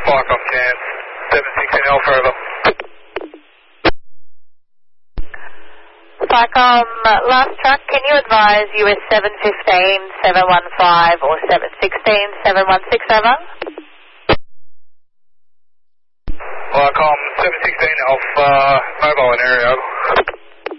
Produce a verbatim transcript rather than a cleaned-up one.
Viacom Cam, seven sixteen Alpha, over. Viacom, uh, last truck, can you advise U S seven fifteen, seven one five or seven sixteen, seven one six, over? Viacom, seven sixteen Alpha, mobile in area, over.